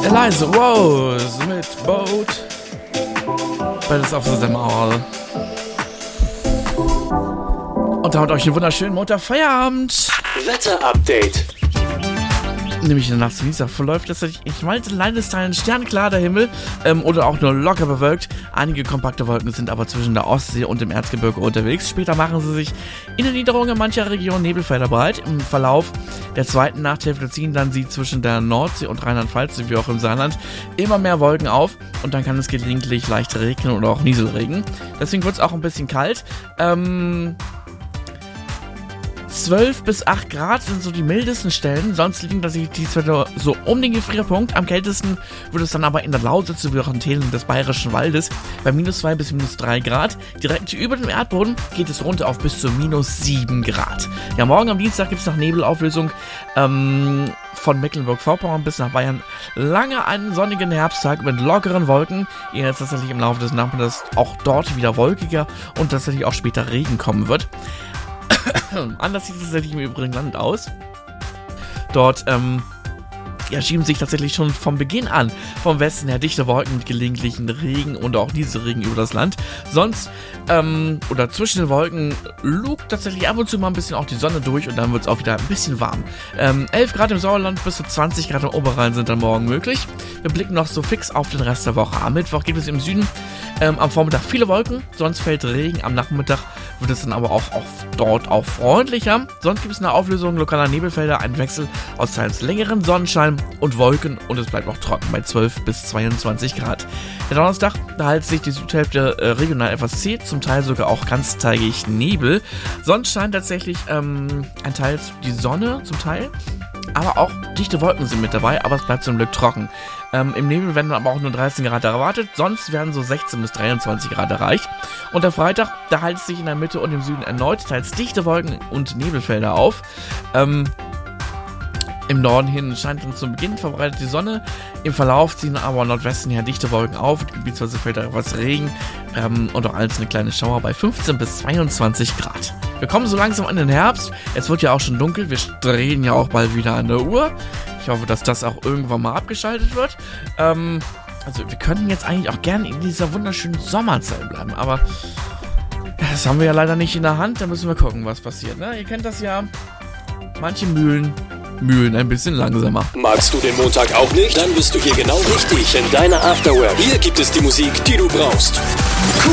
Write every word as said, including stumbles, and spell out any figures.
Eliza Rose mit Boat. Beides auf the Mall. Und damit euch einen wunderschönen Montagfeierabend. Wetter-Update. Nämlich in der Nacht zum Dienstag verläuft letztendlich, ich meinte, Landesteilen sternklar der Himmel ähm, oder auch nur locker bewölkt. Einige kompakte Wolken sind aber zwischen der Ostsee und dem Erzgebirge unterwegs. Später machen sie sich in der Niederung in mancher Region Nebelfelder breit. Im Verlauf der zweiten Nachthälfte ziehen dann sie zwischen der Nordsee und Rheinland-Pfalz, wie auch im Saarland, immer mehr Wolken auf und dann kann es gelegentlich leicht regnen oder auch Nieselregen. Deswegen wird es auch ein bisschen kalt. Ähm... zwölf bis acht Grad sind so die mildesten Stellen, sonst liegen das dies Wetter so um den Gefrierpunkt. Am kältesten wird es dann aber in der Lausitz sowie auch in Teilen des Bayerischen Waldes bei minus zwei bis minus drei Grad. Direkt über dem Erdboden geht es runter auf bis zu minus sieben Grad. Ja, morgen am Dienstag gibt es nach Nebelauflösung ähm, von Mecklenburg-Vorpommern bis nach Bayern lange einen sonnigen Herbsttag mit lockeren Wolken. Jetzt tatsächlich im Laufe des Nachmittags auch dort wieder wolkiger und tatsächlich auch später Regen kommen wird. Anders sieht es tatsächlich im übrigen Land aus. Dort ähm, ja, schieben sich tatsächlich schon vom Beginn an vom Westen her dichte Wolken mit gelegentlichen Regen und auch Nieselregen über das Land. Sonst, ähm, oder zwischen den Wolken lugt tatsächlich ab und zu mal ein bisschen auch die Sonne durch und dann wird es auch wieder ein bisschen warm. Ähm, elf Grad im Sauerland bis zu zwanzig Grad im Oberrhein sind dann morgen möglich. Wir blicken noch so fix auf den Rest der Woche. Am Mittwoch gibt es im Süden ähm, am Vormittag viele Wolken, sonst fällt Regen. Am Nachmittag wird es dann aber auch, auch dort auch freundlicher. Sonst gibt es eine Auflösung lokaler Nebelfelder, einen Wechsel aus teils längeren Sonnenschein und Wolken und es bleibt auch trocken bei zwölf bis zweiundzwanzig Grad. Der Donnerstag, da hält sich die Südhälfte äh, regional etwas zäh, zum Teil sogar auch ganztägig Nebel. Sonst scheint tatsächlich ähm, ein Teil die Sonne, zum Teil, aber auch dichte Wolken sind mit dabei, aber es bleibt zum Glück trocken. Ähm, Im Nebel werden aber auch nur dreizehn Grad erwartet, sonst werden so sechzehn bis dreiundzwanzig Grad erreicht. Und der Freitag, da hält es sich in der Mitte und im Süden erneut teils dichte Wolken und Nebelfelder auf. Ähm, Im Norden hin scheint dann zum Beginn verbreitet die Sonne. Im Verlauf ziehen aber Nordwesten her dichte Wolken auf. Gebietsweise fällt da etwas Regen ähm, und auch einzelne kleine Schauer bei fünfzehn bis zweiundzwanzig Grad. Wir kommen so langsam an den Herbst. Es wird ja auch schon dunkel. Wir drehen ja auch bald wieder an der Uhr. Ich hoffe, dass das auch irgendwann mal abgeschaltet wird. Ähm, also wir könnten jetzt eigentlich auch gerne in dieser wunderschönen Sommerzeit bleiben. Aber das haben wir ja leider nicht in der Hand. Da müssen wir gucken, was passiert. Ne? Ihr kennt das ja. Manche Mühlen Mühlen ein bisschen langsamer. Magst du den Montag auch nicht? Dann bist du hier genau richtig in deiner Afterwork. Hier gibt es die Musik, die du brauchst.